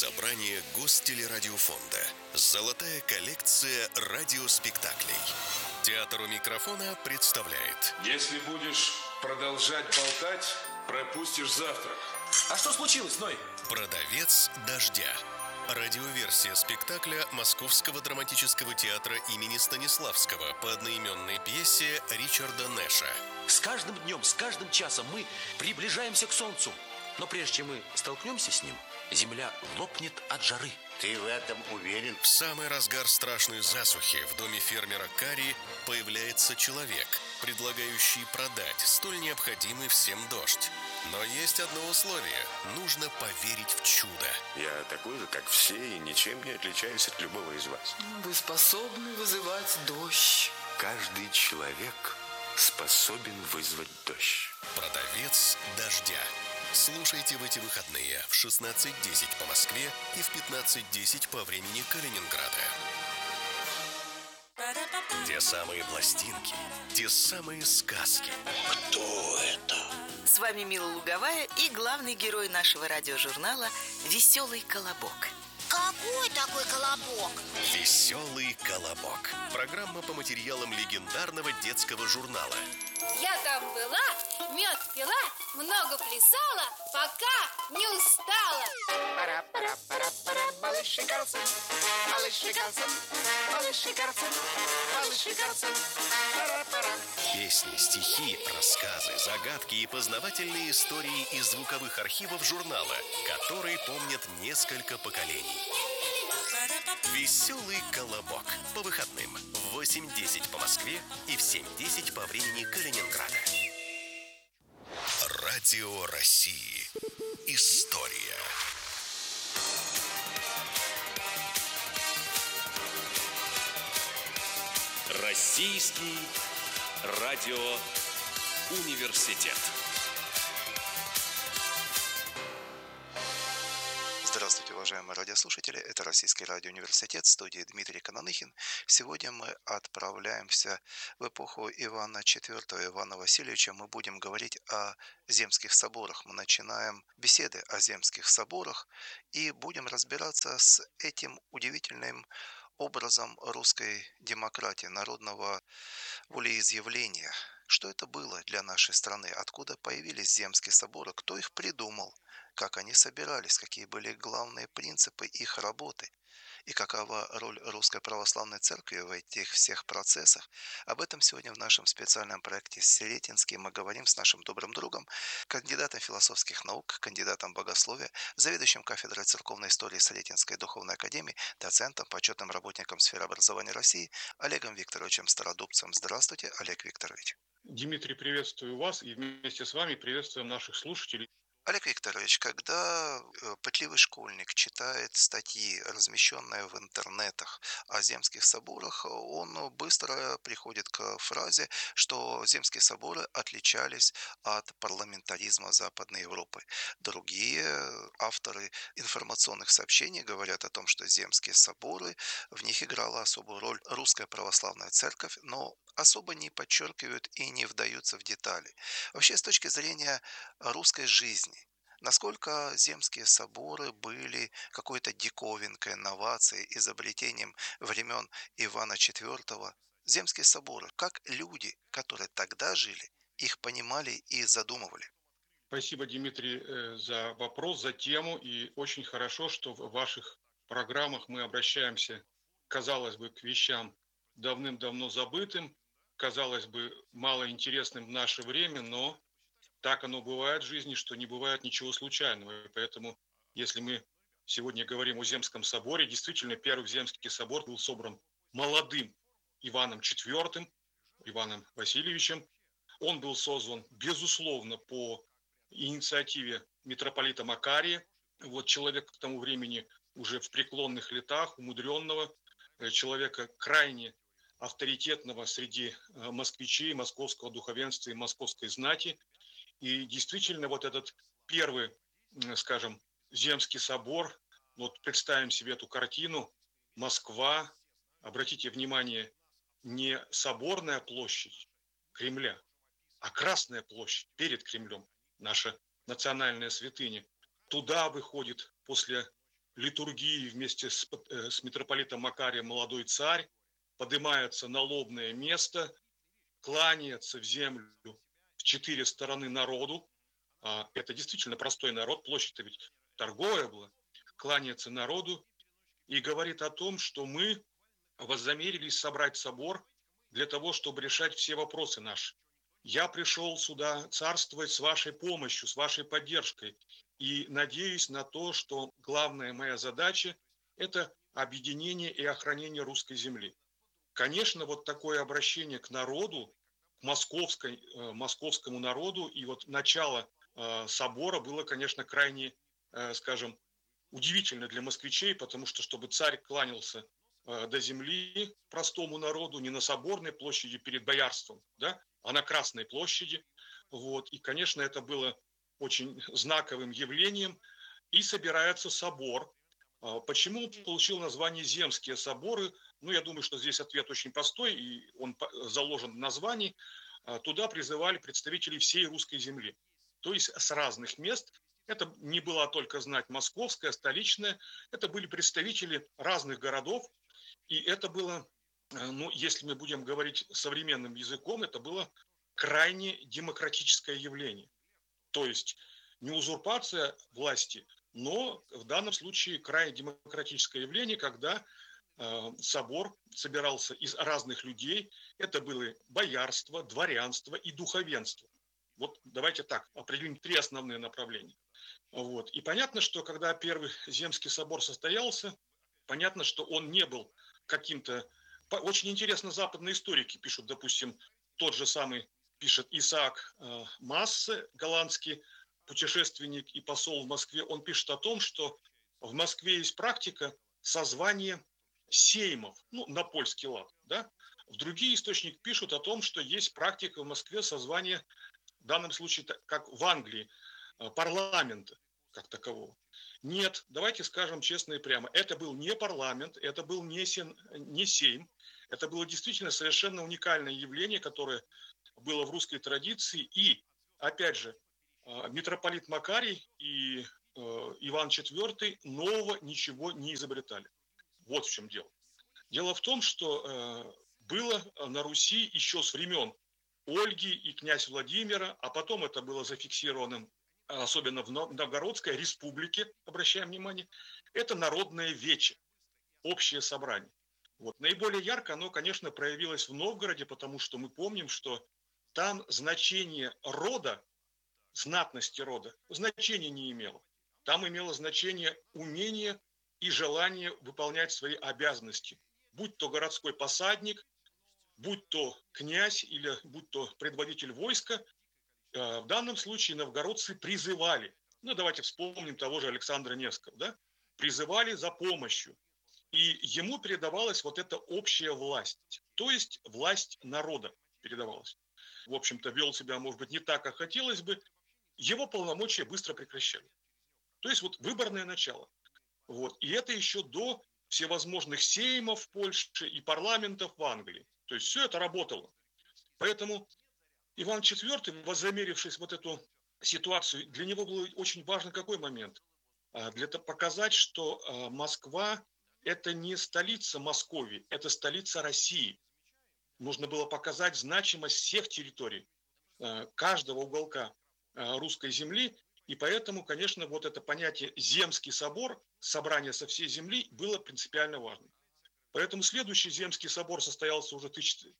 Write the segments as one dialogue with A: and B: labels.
A: Собрание Гостелерадиофонда. Золотая коллекция радиоспектаклей. Театр у микрофона представляет.
B: Если будешь продолжать болтать, пропустишь завтрак.
C: А что случилось, Ной?
A: Продавец дождя. Радиоверсия спектакля Московского драматического театра имени Станиславского по одноименной пьесе Ричарда Нэша.
C: С каждым днем, с каждым часом мы приближаемся к солнцу. Но прежде чем мы столкнемся с ним, земля лопнет от жары.
D: Ты в этом уверен?
A: В самый разгар страшной засухи в доме фермера Кари появляется человек, предлагающий продать столь необходимый всем дождь. Но есть одно условие – нужно поверить в чудо.
E: Я такой же, как все, и ничем не отличаюсь от любого из вас.
F: Вы способны вызывать дождь.
E: Каждый человек способен вызвать дождь.
A: Продавец дождя. Слушайте в эти выходные в 16:10 по Москве и в 15:10 по времени Калининграда. Те самые пластинки, те самые сказки.
D: Кто это?
G: С вами Мила Луговая и главный герой нашего радиожурнала «Веселый колобок».
H: Какой такой колобок?
A: «Веселый колобок». Программа по материалам легендарного детского журнала.
I: Я там была, мед пила, много плясала, пока не устала.
J: Пара-пара-пара-пара, малыш Карлсон, малыш Карлсон, малыш Карлсон, малыш Карлсон, пара-пара.
A: Песни, стихи, рассказы, загадки и познавательные истории из звуковых архивов журнала, который помнят несколько поколений. «Веселый колобок» по выходным в 8:10 по Москве и в 7:10 по времени Калининграда. Радио России. История.
K: Российский радиоуниверситет.
L: Здравствуйте, уважаемые радиослушатели. Это Российский радиоуниверситет, в студии Дмитрий Кананыхин. Сегодня мы отправляемся в эпоху Ивана IV, Ивана Васильевича. Мы будем говорить о земских соборах. Мы начинаем беседы о земских соборах и будем разбираться с этим удивительным образом русской демократии, народного волеизъявления. Что это было для нашей страны? Откуда появились земские соборы? Кто их придумал? Как они собирались? Какие были главные принципы их работы? И какова роль Русской Православной Церкви в этих всех процессах? Об этом сегодня в нашем специальном проекте «Сретенский» мы говорим с нашим добрым другом, кандидатом философских наук, кандидатом богословия, заведующим кафедрой церковной истории Сретенской духовной академии, доцентом, почетным работником сферы образования России Олегом Викторовичем Стародубцем. Здравствуйте, Олег Викторович.
M: Дмитрий, приветствую вас и вместе с вами приветствуем наших слушателей.
L: Олег Викторович, когда пытливый школьник читает статьи, размещенные в интернетах о земских соборах, он быстро приходит к фразе, что земские соборы отличались от парламентаризма Западной Европы. Другие авторы информационных сообщений говорят о том, что земские соборы, в них играла особую роль Русская Православная Церковь, но особо не подчеркивают и не вдаются в детали. Вообще, с точки зрения русской жизни, насколько земские соборы были какой-то диковинкой, новацией, изобретением времен Ивана IV? Земские соборы, как люди, которые тогда жили, их понимали и задумывали?
M: Спасибо, Дмитрий, за вопрос, за тему. И очень хорошо, что в ваших программах мы обращаемся, казалось бы, к вещам давным-давно забытым, казалось бы, малоинтересным в наше время, но так оно бывает в жизни, что не бывает ничего случайного. И поэтому, если мы сегодня говорим о Земском соборе, действительно, первый Земский собор был собран молодым Иваном IV, Иваном Васильевичем. Он был создан, безусловно, по инициативе митрополита Макария. Вот человек к тому времени уже в преклонных летах, умудренного, человека крайне авторитетного среди москвичей, московского духовенства и московской знати. И действительно, вот этот первый, скажем, Земский собор, вот представим себе эту картину, Москва, обратите внимание, не соборная площадь Кремля, а Красная площадь перед Кремлем, наша национальная святыня. Туда выходит после литургии вместе с митрополитом Макарием молодой царь поднимается на лобное место, кланяется в землю в 4 стороны народу. Это действительно простой народ, площадь-то ведь торговая была. Кланяется народу и говорит о том, что мы вознамерились собрать собор для того, чтобы решать все вопросы наши. Я пришел сюда царствовать с вашей помощью, с вашей поддержкой. И надеюсь на то, что главная моя задача – это объединение и охранение русской земли. Конечно, вот такое обращение к народу, к московскому народу, и вот начало собора было, конечно, крайне, скажем, удивительно для москвичей, потому что, чтобы царь кланялся до земли простому народу, не на Соборной площади перед боярством, да, а на Красной площади. Вот. И, конечно, это было очень знаковым явлением. И собирается собор. Почему получил название Земские соборы? Ну, я думаю, что здесь ответ очень простой, и он заложен в названии. Туда призывали представителей всей русской земли. То есть с разных мест. Это не была только знать московская, столичная. Это были представители разных городов. И это было, ну, если мы будем говорить современным языком, это было крайне демократическое явление. То есть не узурпация власти, но в данном случае крайне демократическое явление, когда собор собирался из разных людей. Это было боярство, дворянство и духовенство. Вот давайте так определим 3 основные направления. Вот. И понятно, что когда первый Земский собор состоялся, понятно, что он не был каким-то... Очень интересно, западные историки пишут, допустим, тот же самый пишет Исаак Массе, голландский путешественник и посол в Москве. Он пишет о том, что в Москве есть практика созвания сеймов, ну, на польский лад. Да? В другие источники пишут о том, что есть практика в Москве созвания, в данном случае, как в Англии, парламента как такового. Нет, давайте скажем честно и прямо, это был не парламент, это был не сейм, это было действительно совершенно уникальное явление, которое было в русской традиции. И, опять же, митрополит Макарий и Иван IV нового ничего не изобретали. Вот в чем дело. Дело в том, что было на Руси еще с времен Ольги и князь Владимира, а потом это было зафиксировано особенно в Новгородской республике, обращаем внимание, это народное вече, общее собрание. Вот. Наиболее ярко оно, конечно, проявилось в Новгороде, потому что мы помним, что там значение рода, знатности рода, значения не имело. Там имело значение умение и желание выполнять свои обязанности. Будь то городской посадник, будь то князь или будь то предводитель войска, в данном случае новгородцы призывали, ну давайте вспомним того же Александра Невского, да, призывали за помощью. И ему передавалась вот эта общая власть, то есть власть народа передавалась. В общем-то, вел себя, может быть, не так, как хотелось бы, его полномочия быстро прекращали. То есть вот выборное начало. Вот. И это еще до всевозможных сеймов в Польше и парламентов в Англии. То есть все это работало. Поэтому Иван IV, вознамерившись вот эту ситуацию, для него был очень важен какой момент? Для того показать, что Москва – это не столица Московии, это столица России. Нужно было показать значимость всех территорий, каждого уголка русской земли. И поэтому, конечно, вот это понятие «Земский собор», собрание со всей земли, было принципиально важным. Поэтому следующий Земский собор состоялся уже в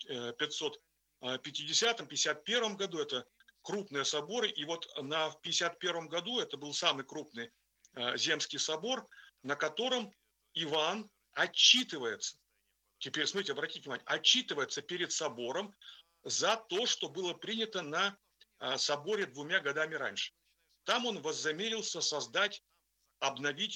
M: 1550-51 году, это крупные соборы, и вот в 51 году это был самый крупный Земский собор, на котором Иван отчитывается, теперь, смотрите, обратите внимание, отчитывается перед собором за то, что было принято на соборе 2 годами раньше. Там он вознамерился обновить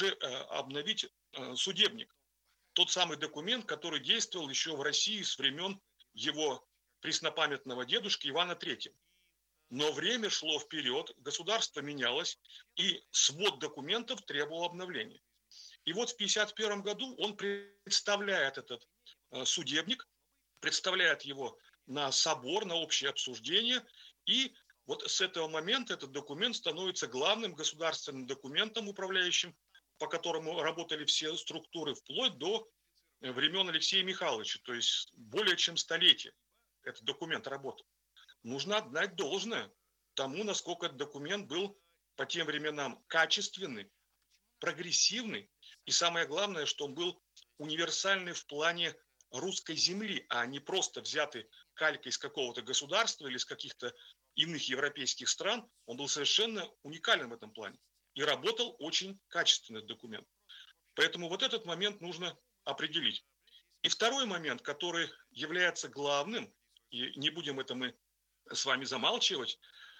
M: судебник, тот самый документ, который действовал еще в России с времен его преснопамятного дедушки Ивана III. Но время шло вперед, государство менялось, и свод документов требовал обновления. И вот в 1951 году он представляет этот судебник, представляет его на собор, на общее обсуждение, и вот с этого момента этот документ становится главным государственным документом, управляющим по которому работали все структуры, вплоть до времен Алексея Михайловича, то есть более чем столетие этот документ работал. Нужно отдать должное тому, насколько этот документ был по тем временам качественный, прогрессивный, и самое главное, что он был универсальный в плане русской земли, а не просто взятый калькой из какого-то государства или из каких-то иных европейских стран. Он был совершенно уникальным в этом плане и работал очень качественный документ. Поэтому вот этот момент нужно определить. И второй момент, который является главным, и не будем это мы с вами замалчивать,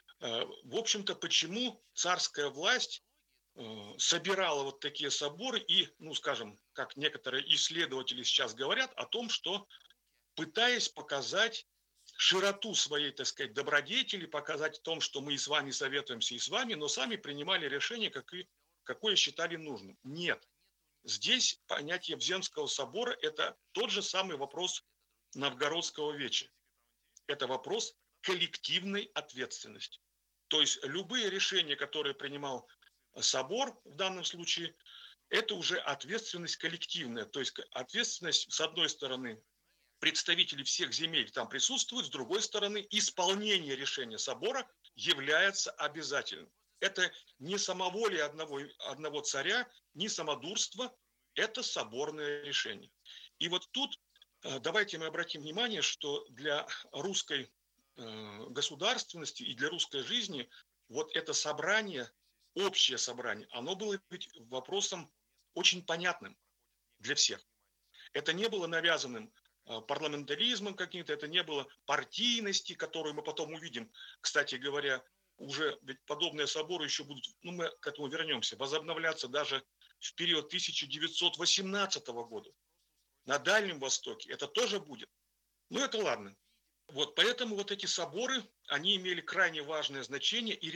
M: в общем-то, почему царская власть собирала вот такие соборы и, ну, скажем, как некоторые исследователи сейчас говорят, о том, что пытаясь показать широту своей, так сказать, добродетели, показать в том, что мы и с вами советуемся, и с вами, но сами принимали решение, какое считали нужным. Нет. Здесь понятие Вземского собора – это тот же самый вопрос Новгородского веча. Это вопрос коллективной ответственности. То есть любые решения, которые принимал собор в данном случае, это уже ответственность коллективная. То есть ответственность, с одной стороны, представители всех земель там присутствуют, с другой стороны, исполнение решения собора является обязательным. Это не самоволие одного царя, не самодурство, это соборное решение. И вот тут давайте мы обратим внимание, что для русской государственности и для русской жизни вот это собрание, общее собрание, оно было ведь вопросом очень понятным для всех. Это не было навязанным парламентаризмом каким-то, это не было партийности, которую мы потом увидим. Кстати говоря, уже ведь подобные соборы еще будут, ну мы к этому вернемся, возобновляться даже в период 1918 года. На Дальнем Востоке это тоже будет. Но это ладно. Вот поэтому вот эти соборы, они имели крайне важное значение, и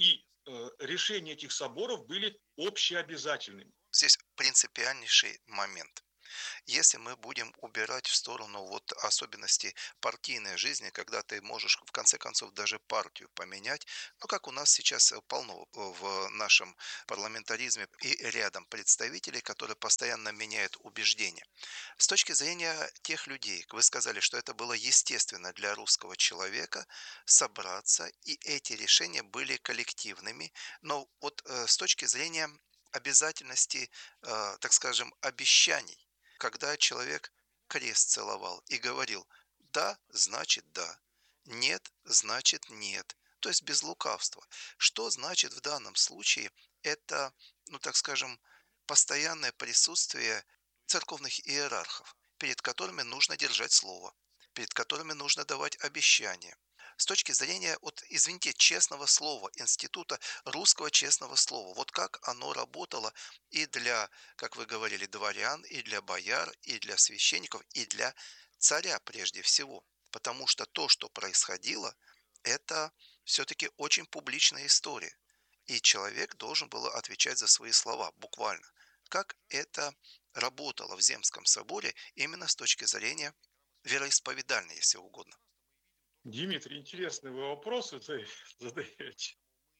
M: решения этих соборов были общеобязательными.
L: Здесь принципиальнейший момент. Если мы будем убирать в сторону вот особенностей партийной жизни, когда ты можешь в конце концов даже партию поменять, ну как у нас сейчас полно в нашем парламентаризме и рядом представителей, которые постоянно меняют убеждения. С точки зрения тех людей, вы сказали, что это было естественно для русского человека собраться, и эти решения были коллективными, но вот с точки зрения обязательности, так скажем, обещаний, когда человек крест целовал и говорил «да, значит да», «нет, значит нет», то есть без лукавства. Что значит в данном случае? Это, ну так скажем, постоянное присутствие церковных иерархов, перед которыми нужно держать слово, перед которыми нужно давать обещания. С точки зрения, вот, извините, честного слова, института русского честного слова, вот как оно работало и для, как вы говорили, дворян, и для бояр, и для священников, и для царя прежде всего. Потому что то, что происходило, это все-таки очень публичная история. И человек должен был отвечать за свои слова, буквально. Как это работало в Земском соборе именно с точки зрения вероисповедальной, если угодно.
M: Дмитрий, интересные вы вопросы задаете.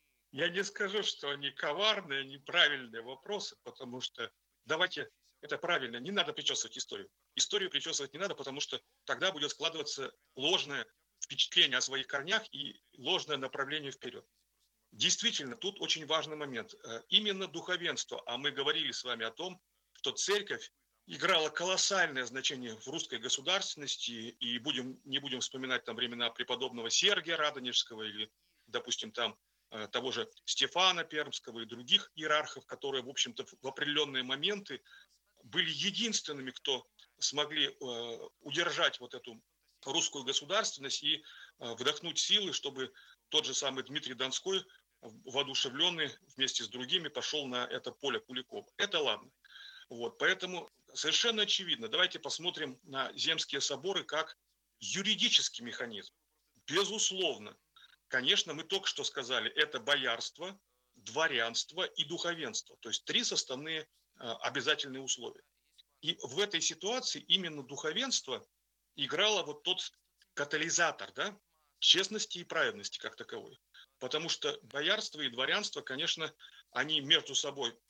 M: Я не скажу, что они коварные, неправильные вопросы, потому что, давайте, это правильно, не надо причесывать историю. Историю причесывать не надо, потому что тогда будет складываться ложное впечатление о своих корнях и ложное направление вперед. Действительно, тут очень важный момент. Именно духовенство, а мы говорили с вами о том, что церковь играла колоссальное значение в русской государственности, и не будем вспоминать там времена преподобного Сергия Радонежского или, допустим, там того же Стефана Пермского и других иерархов, которые, в общем-то, в определенные моменты были единственными, кто смогли удержать вот эту русскую государственность и вдохнуть силы, чтобы тот же самый Дмитрий Донской, воодушевленный вместе с другими, пошел на это поле Куликова. Это ладно. Вот, поэтому совершенно очевидно, давайте посмотрим на Земские соборы как юридический механизм. Безусловно, конечно, мы только что сказали, это боярство, дворянство и духовенство, то есть 3 составные обязательные условия. И в этой ситуации именно духовенство играло вот тот катализатор, да, честности и праведности как таковой. Потому что боярство и дворянство, конечно, они между собой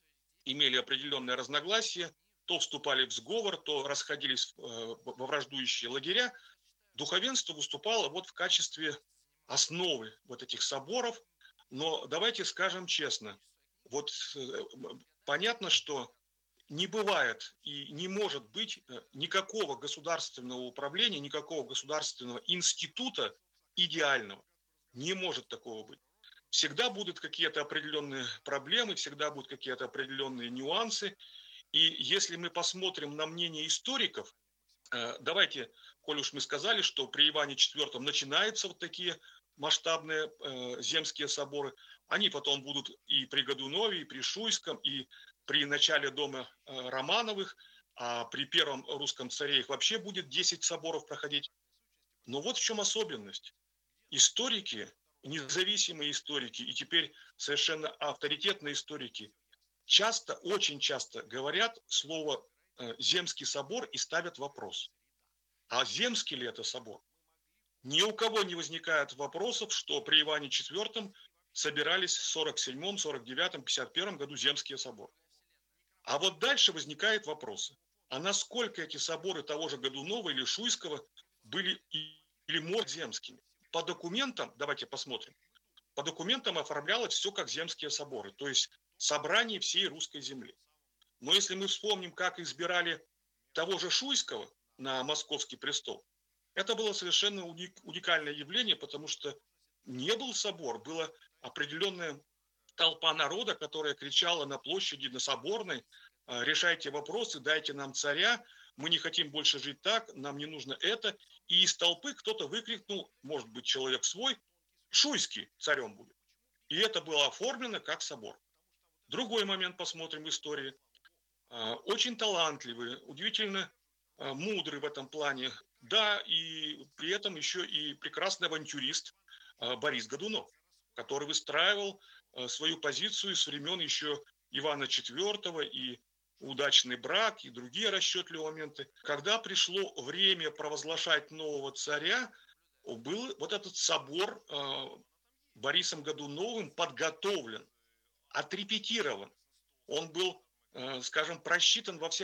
M: имели определенные разногласия, то вступали в сговор, то расходились во враждующие лагеря. Духовенство выступало вот в качестве основы вот этих соборов. Но давайте скажем честно, вот понятно, что не бывает и не может быть никакого государственного управления, никакого государственного института идеального. Не может такого быть. Всегда будут какие-то определенные проблемы, всегда будут какие-то определенные нюансы. И если мы посмотрим на мнение историков, давайте, коль уж мы сказали, что при Иване IV начинаются вот такие масштабные земские соборы, они потом будут и при Годунове, и при Шуйском, и при начале дома Романовых, а при первом русском царе их вообще будет 10 соборов проходить. Но вот в чем особенность. Историки, независимые историки и теперь совершенно авторитетные историки часто, очень часто говорят слово «земский собор» и ставят вопрос. А земский ли это собор? Ни у кого не возникает вопросов, что при Иване IV собирались в 47-м, 49-м, 51-м году земские соборы. А вот дальше возникают вопросы. А насколько эти соборы того же Годунова или Шуйского были или может земскими? По документам, давайте посмотрим, по документам оформлялось все как земские соборы, то есть собрание всей русской земли. Но если мы вспомним, как избирали того же Шуйского на московский престол, это было совершенно уникальное явление, потому что не был собор, была определенная толпа народа, которая кричала на площади, на Соборной: решайте вопросы, дайте нам царя, мы не хотим больше жить так, нам не нужно это. И из толпы кто-то выкрикнул, может быть, человек свой: Шуйский царем будет. И это было оформлено как собор. Другой момент посмотрим в истории. Очень талантливый, удивительно мудрый в этом плане, да, и при этом еще и прекрасный авантюрист Борис Годунов, который выстраивал свою позицию с времен еще Ивана IV и удачный брак и другие расчетливые моменты. Когда пришло время провозглашать нового царя, был вот этот собор Борисом Годуновым подготовлен, отрепетирован. Он был, скажем, просчитан во всех